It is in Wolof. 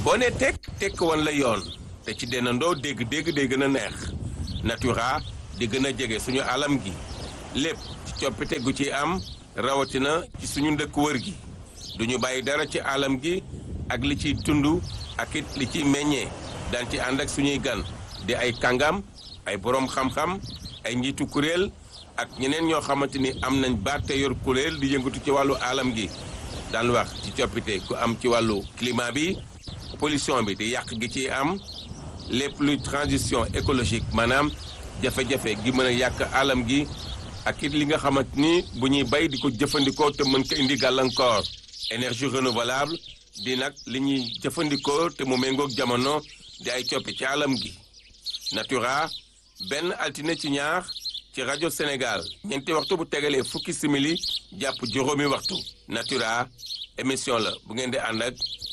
boo ne tekk wan la yoon te ci dendandoo dégg-dégg day gën a neex Natura di gën a jege suñu alam gi lépp ci coppite gu ci am rawatina ci suñu ndëkk wër gi duñu bàyyi dara ci alam gi ak li ciy tund ak it li ciy meññee daan ci ànd ak suñuy gan di ay kàngam ay boroom xam-xam ay njiitu kuréel ak ñeneen ñoo xamante ni am nañ baat te yor kuréel di yëngatu ci wàllu alam gi daan wax ci coppite ku am ci wàllu climat bi pollution bi di yàq gi ciy am lépp luy transition écologique maanaam jafe-jafe gi mën a yàq alam gi ak it li nga xamante ni bu ñuy bay di ko jëfandikoo te mën ko indi gàllankoor énergie renouvelable di nag li ñuy jëfandikoo te mu méngoog jamono di ay coppi ci alam gi Natura benn altine ci ñaar ci rajo Sénégal ñeenti waxtu bu tegalee fukki simili jàpp juróomi waxtu Natura émission la bu ngeen di ànd ak